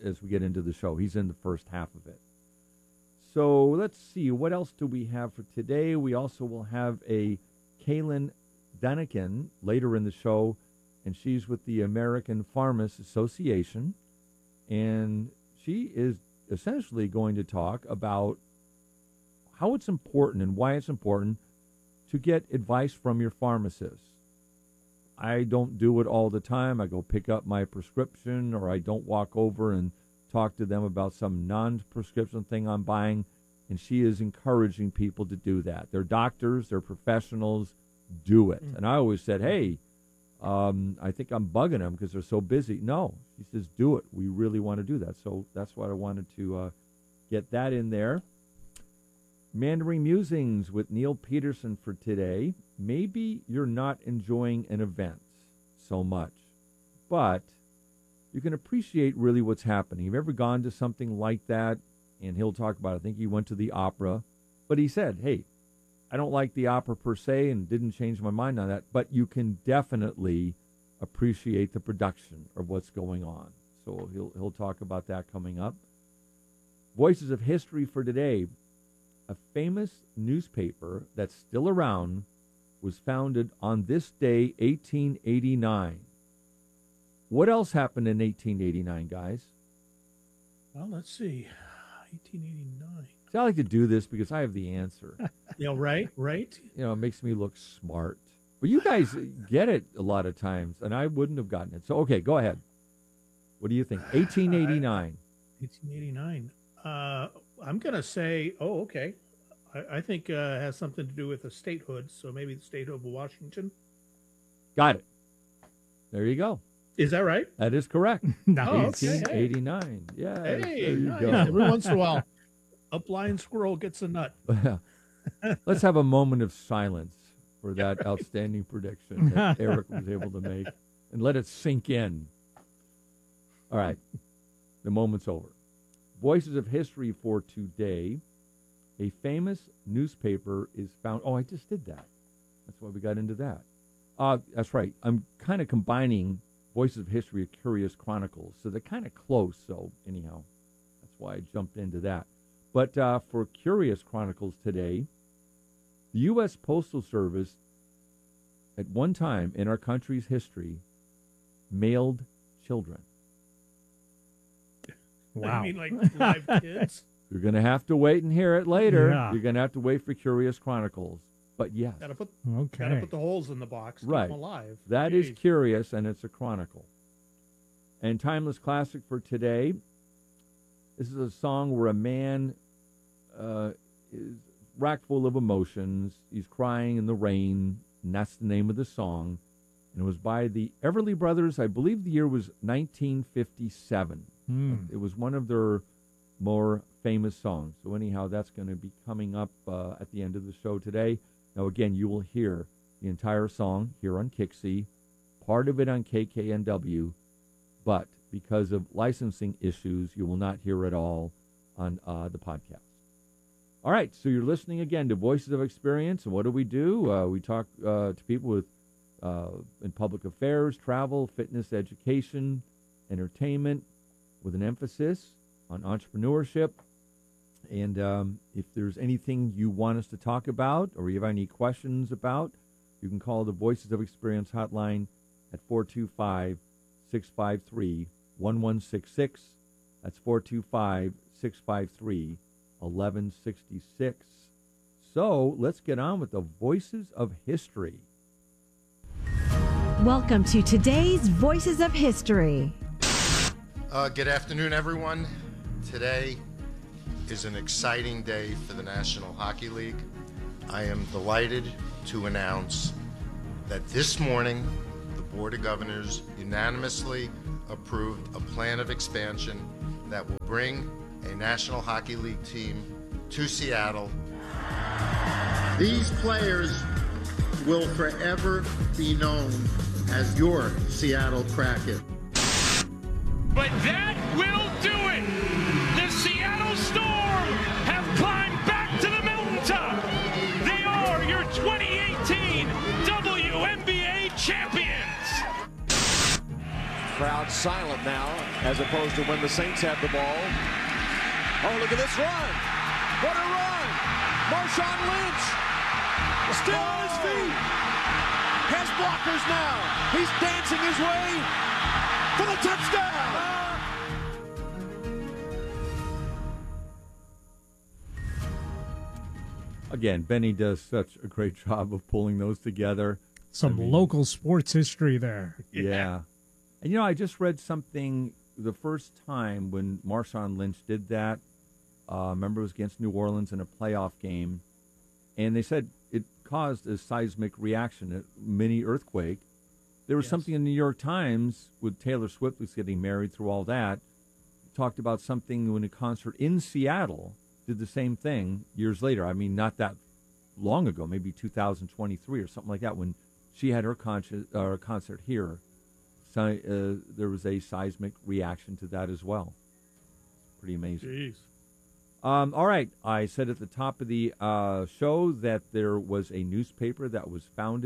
as we get into the show. He's in the first half of it. So let's see. What else do we have for today? We also will have a Kaylin Daniken later in the show, and she's with the American Pharmacists Association, and she is essentially going to talk about how it's important and why it's important to get advice from your pharmacist. I don't do it all the time. I go pick up my prescription, or I don't walk over and talk to them about some non-prescription thing I'm buying, and she is encouraging people to do that. They're doctors, they're professionals, do it. And I always said, hey, I think I'm bugging them because they're so busy. No, she says, do it. We really want to do that. So that's what I wanted to get that in there. Mandarin Musings with Neil Peterson for today. Maybe you're not enjoying an event so much, but you can appreciate really what's happening. Have you ever gone to something like that? And he'll talk about it. I think he went to the opera, but he said, hey, I don't like the opera per se and didn't change my mind on that, but you can definitely appreciate the production of what's going on. So he'll talk about that coming up. Voices of History for today. A famous newspaper that's still around was founded on this day, 1889. What else happened in 1889, guys? Well, let's see. 1889. See, I like to do this because I have the answer. Yeah, right. You know, it makes me look smart. But you guys get it a lot of times, and I wouldn't have gotten it. So, okay, go ahead. What do you think? 1889. 1889. I'm going to say, okay. I think it has something to do with the statehood, so maybe the statehood of Washington. Got it. There you go. Is that right? That is correct. Nice. 1889. Yeah. Hey, nice. Every once in a while, a blind squirrel gets a nut. Let's have a moment of silence for that outstanding prediction that Eric was able to make, and let it sink in. All right. The moment's over. Voices of History for today. A famous newspaper is found. Oh, I just did that. That's why we got into that. That's right. I'm kind of combining Voices of History with Curious Chronicles, so they're kind of close. So anyhow, that's why I jumped into that. But for Curious Chronicles today, the U.S. Postal Service, at one time in our country's history, mailed children. Wow. You mean like live kids? You're going to have to wait and hear it later. Yeah. You're going to have to wait for Curious Chronicles. But yes. Gotta put Okay. the holes in the box. Right. Keep them alive. That is curious, and it's a chronicle. And Timeless Classic for today. This is a song where a man is racked full of emotions. He's crying in the rain, and that's the name of the song. And it was by the Everly Brothers. I believe the year was 1957. It was one of their more famous songs. So anyhow, that's going to be coming up at the end of the show today. Now, again, you will hear the entire song here on Kixie, part of it on KKNW, but because of licensing issues, you will not hear it all on the podcast. All right, so you're listening again to Voices of Experience, and what do? We talk to people with in public affairs, travel, fitness, education, entertainment, with an emphasis on entrepreneurship. And if there's anything you want us to talk about or you have any questions about, you can call the Voices of Experience hotline at 425-653-1166. That's 425-653-1166. So let's get on with the Voices of History. Welcome to today's Voices of History. Good afternoon, everyone. Today is an exciting day for the National Hockey League. I am delighted to announce that this morning the Board of Governors unanimously approved a plan of expansion that will bring a National Hockey League team to Seattle. These players will forever be known as your Seattle Kraken. But that will do it! The Seattle Storm have climbed back to the mountaintop! They are your 2018 WNBA champions! crowd silent now, as opposed to when the Saints had the ball. Oh, look at this run. What a run. Marshawn Lynch still on his feet. Has blockers now. He's dancing his way for the touchdown. Again, Benny does such a great job of pulling those together. Some local sports history there. Yeah. And, I just read something the first time when Marshawn Lynch did that. Remember, it was against New Orleans in a playoff game. And they said it caused a seismic reaction, a mini earthquake. There was something in the New York Times with Taylor Swift was getting married through all that. Talked about something when a concert in Seattle did the same thing years later. I mean, not that long ago, maybe 2023 or something like that, when she had her concert here. So, there was a seismic reaction to that as well. Pretty amazing. Jeez. All right. I said at the top of the show that there was a newspaper that was founded